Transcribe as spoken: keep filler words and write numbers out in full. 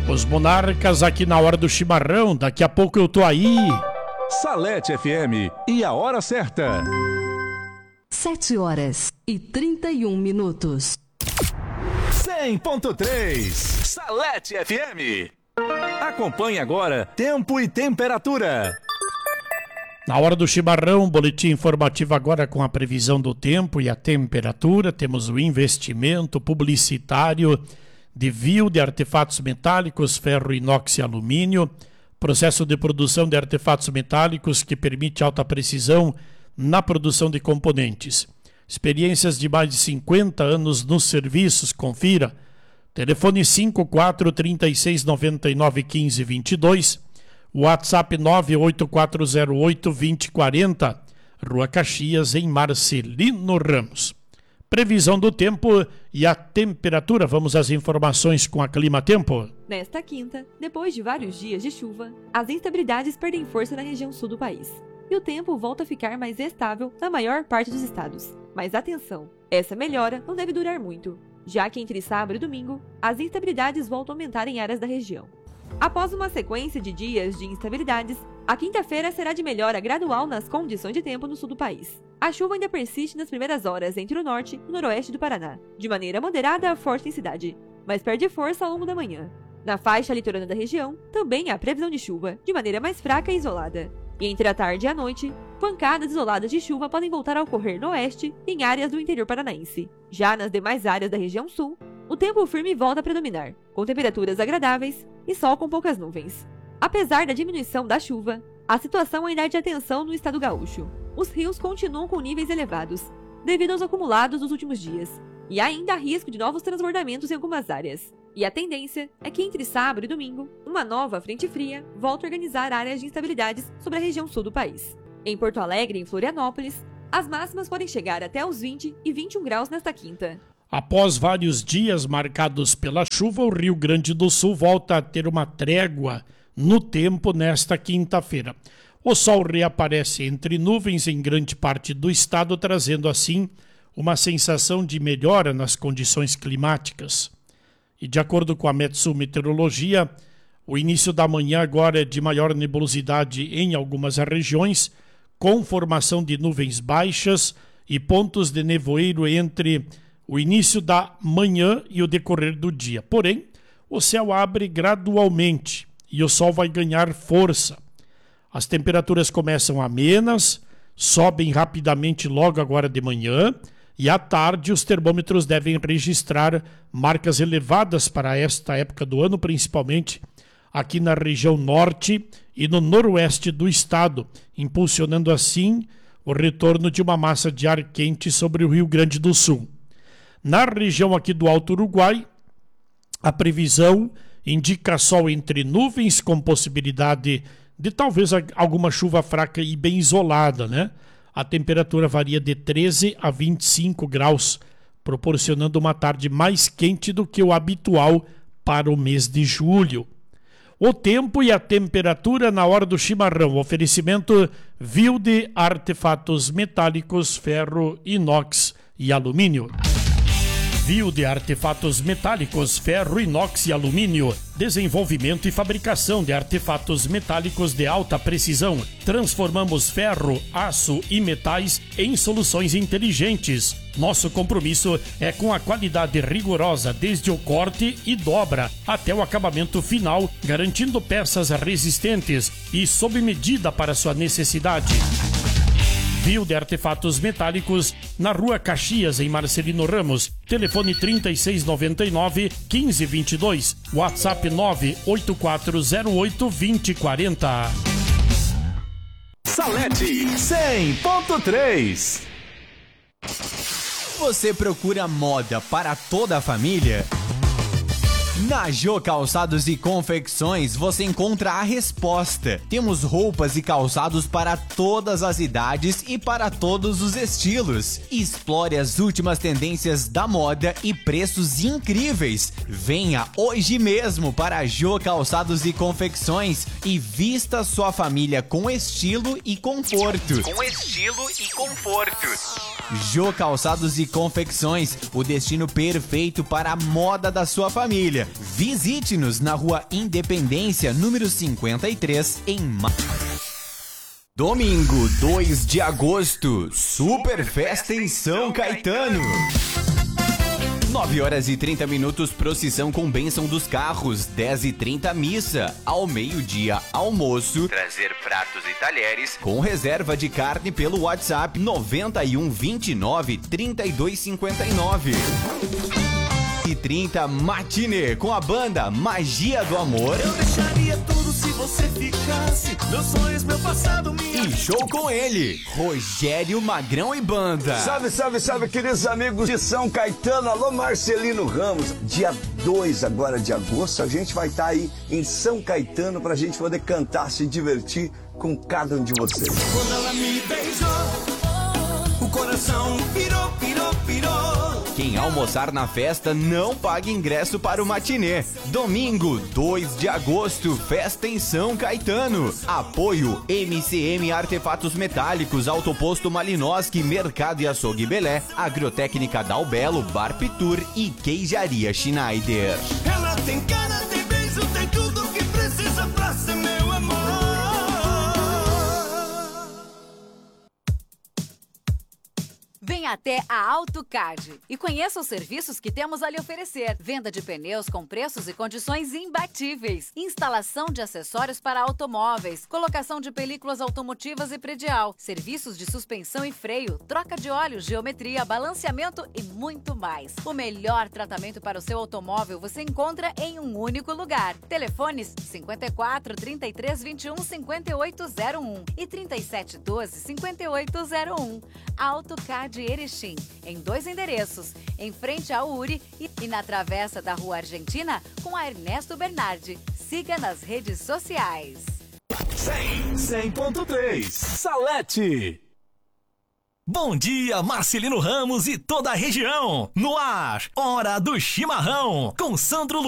Os Monarcas aqui na hora do chimarrão, daqui a pouco eu tô aí. Salete F M e a hora certa. Sete horas e trinta e um minutos. cem ponto três Salete F M. Acompanhe agora tempo e temperatura. Na hora do chimarrão, boletim informativo agora com a previsão do tempo e a temperatura. Temos o investimento publicitário de vio de artefatos metálicos, ferro, inox e alumínio. Processo de produção de artefatos metálicos que permite alta precisão na produção de componentes. Experiências de mais de cinquenta anos nos serviços, confira. Telefone cinco quatro três seis nove nove um cinco dois dois, WhatsApp nove oito quatro zero oito dois zero quatro zero, Rua Caxias, em Marcelino Ramos. Previsão do tempo e a temperatura. Vamos às informações com a Clima Tempo. Nesta quinta, depois de vários dias de chuva, as instabilidades perdem força na região sul do país. E o tempo volta a ficar mais estável na maior parte dos estados. Mas atenção, essa melhora não deve durar muito, já que entre sábado e domingo, as instabilidades voltam a aumentar em áreas da região. Após uma sequência de dias de instabilidades, a quinta-feira será de melhora gradual nas condições de tempo no sul do país. A chuva ainda persiste nas primeiras horas entre o norte e o noroeste do Paraná, de maneira moderada a forte intensidade, mas perde força ao longo da manhã. Na faixa litorânea da região, também há previsão de chuva, de maneira mais fraca e isolada. E entre a tarde e a noite, pancadas isoladas de chuva podem voltar a ocorrer no oeste e em áreas do interior paranaense. Já nas demais áreas da região sul, o tempo firme volta a predominar, com temperaturas agradáveis e sol com poucas nuvens. Apesar da diminuição da chuva, a situação ainda é de atenção no estado gaúcho. Os rios continuam com níveis elevados, devido aos acumulados dos últimos dias, e ainda há risco de novos transbordamentos em algumas áreas. E a tendência é que entre sábado e domingo, uma nova frente fria volta a organizar áreas de instabilidades sobre a região sul do país. Em Porto Alegre e em Florianópolis, as máximas podem chegar até os vinte e vinte e um graus nesta quinta. Após vários dias marcados pela chuva, o Rio Grande do Sul volta a ter uma trégua no tempo nesta quinta-feira. O sol reaparece entre nuvens em grande parte do estado, trazendo assim uma sensação de melhora nas condições climáticas. E de acordo com a Metsu Meteorologia, o início da manhã agora é de maior nebulosidade em algumas regiões, com formação de nuvens baixas e pontos de nevoeiro entre o início da manhã e o decorrer do dia. Porém, o céu abre gradualmente e o sol vai ganhar força. As temperaturas começam amenas, sobem rapidamente logo agora de manhã, e à tarde os termômetros devem registrar marcas elevadas para esta época do ano, principalmente aqui na região norte e no noroeste do estado, impulsionando assim o retorno de uma massa de ar quente sobre o Rio Grande do Sul. Na região aqui do Alto Uruguai, a previsão indica sol entre nuvens, com possibilidade de talvez alguma chuva fraca e bem isolada, né? A temperatura varia de treze a vinte e cinco graus, proporcionando uma tarde mais quente do que o habitual para o mês de julho. O tempo e a temperatura na hora do chimarrão. Oferecimento Vio de artefatos metálicos, ferro, inox e alumínio. Vio de artefatos metálicos, ferro, inox e alumínio. Desenvolvimento e fabricação de artefatos metálicos de alta precisão. Transformamos ferro, aço e metais em soluções inteligentes. Nosso compromisso é com a qualidade rigorosa, desde o corte e dobra até o acabamento final, garantindo peças resistentes e sob medida para sua necessidade. Vio de artefatos metálicos na Rua Caxias, em Marcelino Ramos. Telefone trinta e seis noventa e nove, quinze vinte e dois. WhatsApp nove oito quatro zero oito dois zero quatro zero. Salete cem ponto três. Você procura moda para toda a família? Na Jô Calçados e Confecções você encontra a resposta. Temos roupas e calçados para todas as idades e para todos os estilos. Explore as últimas tendências da moda e preços incríveis. Venha hoje mesmo para a Jô Calçados e Confecções e vista sua família com estilo e conforto. Com estilo e conforto. Jô Calçados e Confecções, o destino perfeito para a moda da sua família. Visite-nos na Rua Independência, número cinquenta e três, em Ma... Domingo, dois de agosto, Super Festa em São Caetano. nove horas e trinta minutos, procissão com bênção dos carros. dez e trinta, missa. Ao meio-dia, almoço. Trazer pratos e talheres. Com reserva de carne pelo WhatsApp noventa e um, vinte e nove, trinta e dois, cinquenta e nove. e trinta, matinê com a banda Magia do Amor. Eu deixaria tudo se você ficasse. Meus sonhos, meu passado, minha... E show com ele, Rogério Magrão e Banda. Salve, salve, salve, queridos amigos de São Caetano. Alô, Marcelino Ramos. Dia dois agora de agosto, a gente vai estar aí em São Caetano pra gente poder cantar, se divertir com cada um de vocês. Quando ela me beijou, o coração pirou, pirou, pirou. Quem almoçar na festa não paga ingresso para o matinê. Domingo, dois de agosto, festa em São Caetano. Apoio M C M Artefatos Metálicos, Autoposto Malinowski, Mercado e Açougue Belé, Agrotécnica Dalbelo, Bar Pitur e Queijaria Schneider. Ela tem cara, tem beijo, tem tudo que precisa pra ser meu amor. Venha até a AutoCard e conheça os serviços que temos a lhe oferecer. Venda de pneus com preços e condições imbatíveis. Instalação de acessórios para automóveis. Colocação de películas automotivas e predial. Serviços de suspensão e freio. Troca de óleo, geometria, balanceamento e muito mais. O melhor tratamento para o seu automóvel você encontra em um único lugar. Telefones cinquenta e quatro, trinta e três, vinte e um, cinquenta e oito zero um e trinta e sete, doze, cinquenta e oito zero um. AutoCard Erechim, em dois endereços, em frente ao U R I e, e na travessa da Rua Argentina com a Ernesto Bernardi. Siga nas redes sociais. cem ponto três Salete. Bom dia, Marcelino Ramos e toda a região. No ar, Hora do Chimarrão, com Sandro